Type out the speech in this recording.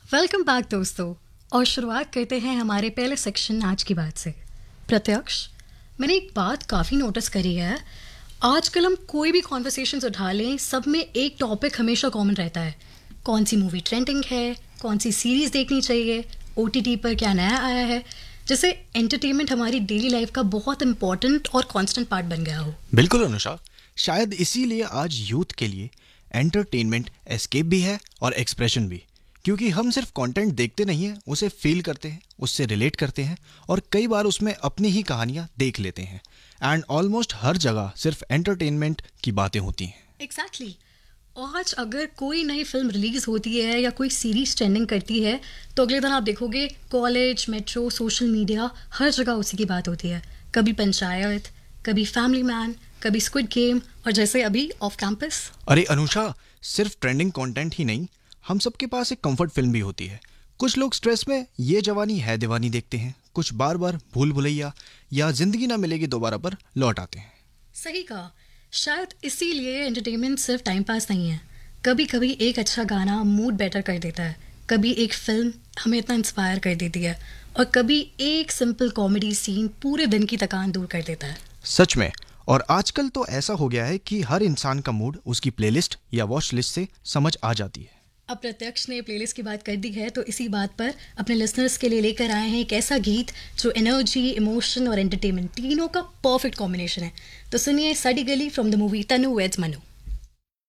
Welcome back दोस्तों। और शुरुआत करते हैं हमारे पहले सेक्शन आज की बात से। प्रत्यक्ष, मैंने एक बात काफ़ी नोटिस करी है। आजकल हम कोई भी कॉन्वर्सेशंस उठा लें, सब में एक टॉपिक हमेशा कॉमन रहता है। कौन सी मूवी ट्रेंडिंग है, कौन सी सीरीज़ देखनी चाहिए, OTT पर क्या नया आया है। जैसे एंटरटेनमेंट हमारी डेली लाइफ का बहुत इंपॉर्टेंट और कांस्टेंट पार्ट बन गया हो। बिल्कुल अनुषा, शायद इसीलिए आज यूथ के लिए एंटरटेनमेंट एस्केप भी है और एक्सप्रेशन भी, क्योंकि हम सिर्फ कंटेंट देखते नहीं हैं, उसे फील करते हैं, उससे रिलेट करते हैं और कई बार उसमें अपनी ही कहानियाँ देख लेते हैं। एंड ऑलमोस्ट हर जगह सिर्फ एंटरटेनमेंट की बातें होती हैं। एग्जैक्टली आज अगर कोई नई फिल्म रिलीज होती है या कोई सीरीज ट्रेंडिंग करती है तो अगले दिन आप देखोगे कॉलेज, मेट्रो, सोशल मीडिया, हर जगह उसी की बात होती है। कभी पंचायत, कभी फैमिली मैन, कभी स्क्विड गेम और जैसे अभी ऑफ कैंपस। अरे अनुषा, सिर्फ ट्रेंडिंग कंटेंट ही नहीं, हम सबके पास एक कंफर्ट फिल्म भी होती है। कुछ लोग स्ट्रेस में ये जवानी है दीवानी देखते हैं, कुछ बार बार भूल भुलैया या जिंदगी ना मिलेगी दोबारा पर लौट आते हैं। सही कहा। शायद इसीलिए एंटरटेनमेंट सिर्फ टाइम पास नहीं है। कभी कभी एक अच्छा गाना मूड बेटर कर देता है, कभी एक फिल्म हमें इतना इंस्पायर कर देती है और कभी एक सिंपल कॉमेडी सीन पूरे दिन की थकान दूर कर देता है। सच में। और आजकल तो ऐसा हो गया है कि हर इंसान का मूड उसकी प्लेलिस्ट या वॉच लिस्ट से समझ आ जाती है। अब प्रत्यक्ष ने प्लेलिस्ट की बात कर दी है तो इसी बात पर अपने लिसनर्स के लिए लेकर आए हैं एक ऐसा गीत जो एनर्जी, इमोशन और एंटरटेनमेंट तीनों का परफेक्ट कॉम्बिनेशन है। तो सुनिए साडी गली from the movie Tanu weds Manu.